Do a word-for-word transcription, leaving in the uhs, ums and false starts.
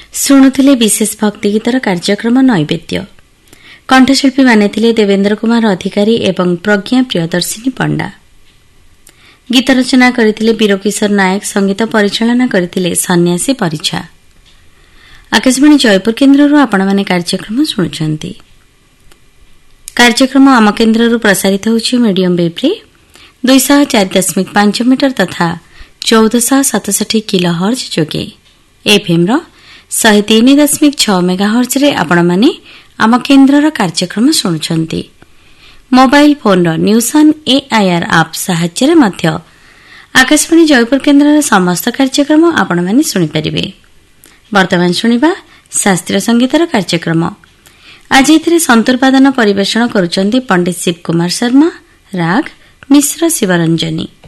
ଶୁଣୁଥିଲେ ବିଶେଷ ଭକ୍ତି ଗୀତର କାର୍ଯ୍ୟକ୍ରମ ନୈବେଦ୍ୟ। କଣ୍ଠଶିଳ୍ପୀ ମାନେ ଥିଲେ ଦେବେନ୍ଦ୍ର କୁମାର ଅଧିକାରୀ ଏବଂ ପ୍ରଜ୍ଞା ପ୍ରିୟଦର୍ଶିନୀ ପଣ୍ଡା। ଗୀତ ରଚନା କରିଥିଲେ ବୀରକିଶୋର ନାୟକ, ସଙ୍ଗୀତ ପରିଚାଳନା କରିଥିଲେ ସନ୍ନ୍ୟାସୀ ପରିଛା। ଆକାଶବାଣୀ ଜୟପୁର କେନ୍ଦ୍ରରୁ ଆପଣମାନେ କାର୍ଯ୍ୟକ୍ରମ ଶୁଣୁଛନ୍ତି। କାର୍ଯ୍ୟକ୍ରମ ଆମ କେନ୍ଦ୍ରରୁ ପ୍ରସାରିତ ହେଉଛି ମିଡିୟମ ୱେଭ୍ରେ ଦୁଇଶହ ଚାରି ଦଶମିକ ପାଞ୍ଚ ମିଟର ତଥା ଚଉଦଶହ ସତଷଠି କିଲୋ ହର୍ଜ ଯୋଗେ। ଏଫ୍ଏମ୍ର ଶହେ ତିନି ଦଶମିକ ଛଅ ମେଗା ହର୍ଜରେ ଆପଣମାନେ ଆମ କେନ୍ଦ୍ରର କାର୍ଯ୍ୟକ୍ରମ ଶୁଣୁଛନ୍ତି। ମୋବାଇଲ ଫୋନ୍ର ନ୍ୟୁଜ୍ ଅନ୍ ଏଆଇଆର୍ ଆପ୍ ସାହାଯ୍ୟରେ ମଧ୍ୟ ଆକାଶବାଣୀ ଜୟପୁର କେନ୍ଦ୍ରର ସମସ୍ତ କାର୍ଯ୍ୟକ୍ରମ ଆପଣମାନେ ଶୁଣିପାରିବେ। ବର୍ତ୍ତମାନ ଶୁଣିବା ଶାସ୍ତ୍ରୀୟ ସଙ୍ଗୀତର କାର୍ଯ୍ୟକ୍ରମ। ଆଜି ଏଥିରେ ସନ୍ତୁରବାଦନ ପରିବେଷଣ କରୁଛନ୍ତି ପଣ୍ଡିତ ଶିବ କୁମାର ଶର୍ମା, ରାଗ ମିଶ୍ର ଶିବରଞ୍ଜନୀ।